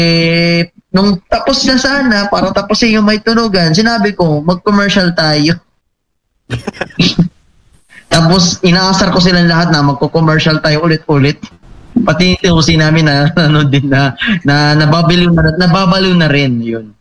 nung tapos na sana, para tapusin yung may tunugan, sinabi ko, mag-commercial tayo. Tapos, inaasar ko silang lahat na magko-commercial tayo ulit-ulit. Pati yung namin na, nababaliw na rin, yun.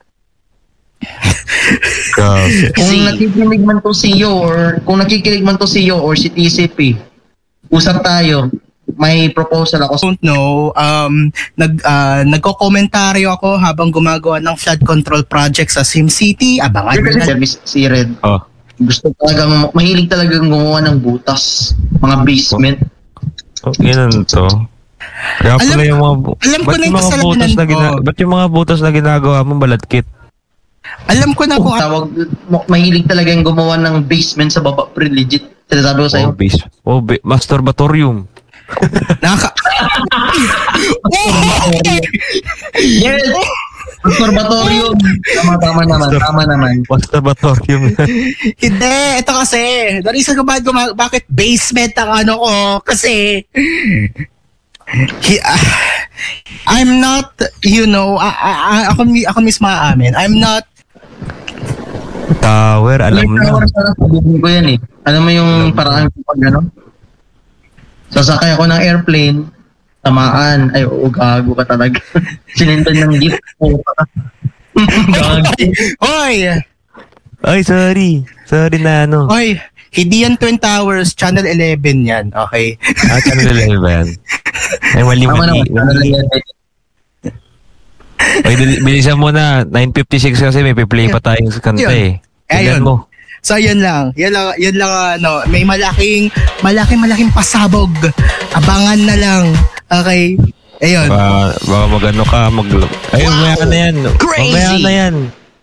Kung nakikinig man to si Yo or si TCP, usap tayo. May proposal ako. Don't know. Nagko-komentaryo ako habang gumagawa ng flood control project sa SimCity. Abangan nyo na. Service si Red. Mahilig talagang gumawa ng butas. Mga basement. Ganun to. Kaya pala yung mga butas na ba't yung mga butas na ginagawa mo balagkit? Alam ko na kung mahilig talagang gumawa ng basement sa baba. Legit. Sinasabi ko sa'yo. Masturbatorium. Yes! Masturbatorium. Tama naman. Masturbatorium. Hindi, ito kasi. The reason ko bakit basement ang ano ko. Kasi I'm not, ako mismo aamin. I'm not tower, alam na. Tower sana sabihin ko yan eh. Alam mo yung paraan ko pag gano'n? Sasakay ako ng airplane, tamaan. Ay, gago ka talaga. Sinintan ng gift ko. Gago. Hoy! Ay, sorry. Sorry na ano. Hoy, hindi yan Twin Towers, Channel 11 yan. Okay? Channel 11. Ay, mali. Ay, bilisan mo na. 9:56 kasi may play pa tayong kanta eh. Tignan mo. So, yun lang, may malaking pasabog. Abangan na lang. Okay? Ayun. Baka magano ka, ayun, wow. Mamaya na yan.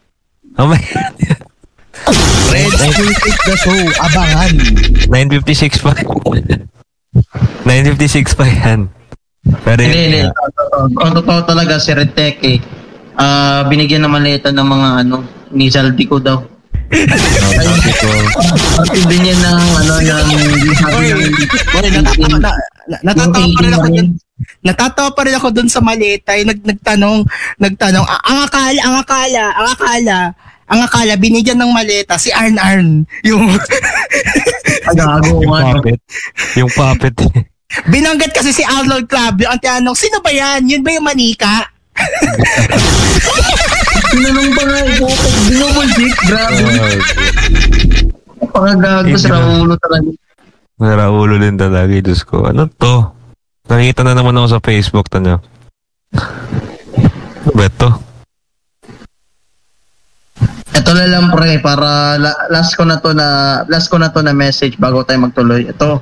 Red Spirit the show. Abangan. 9:56 pa. 9:56 pa yan. Pero hindi. Ang totoo talaga si Red Tech eh. Binigyan ng maleta ng mga ni Zaldi ko daw. Pati din yan ng natatawa pa rin ako dun sa maleta. Nagtanong, ang akala, binigyan ng maleta si Arn. Yung yung puppet. Binanggit kasi si Arnold Club. Ang tinanong, sino ba yan? Yun ba yung manika? Tinanong pa nga, binubulsik, grabe. Pangagago sa Raulo talaga. Sa Raulo din talaga, Diyos ko. Ano to? Nakikita na naman ako sa Facebook, tanyo. Ano ba ito? Ito na lang pre, para last ko na to na message bago tayo magtuloy. Ito.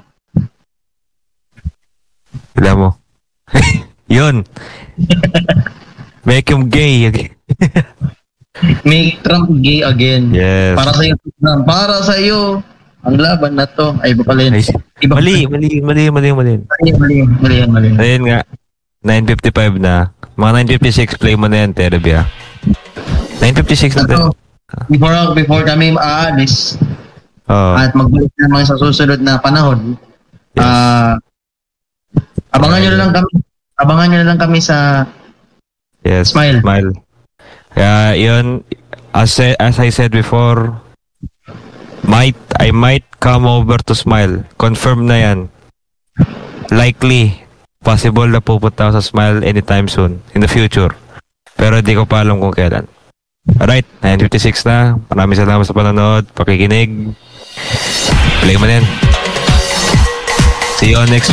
Wala mo. Yun. Make him gay again. Make Trump gay again. Yes. Para sa iyo ang laban na to. Ay, iba pala yun. Mali. Ayun nga. 9:55 na. Mga 9:56 play mo na yan, Terebia. 9:56 na din. Before kami aalis at magbalik naman sa susunod na panahon, yes. Abangan nyo na lang kami sa Smile. Kaya yun, as I said before, I might come over to Smile. Confirm na yan. Likely, possible na pupunta ako sa Smile anytime soon, in the future. Pero hindi ko pa alam kung kailan. Alright, 9:56 na. Maraming salamat sa panonood, pakikinig. Play mo na yan. See you on next week.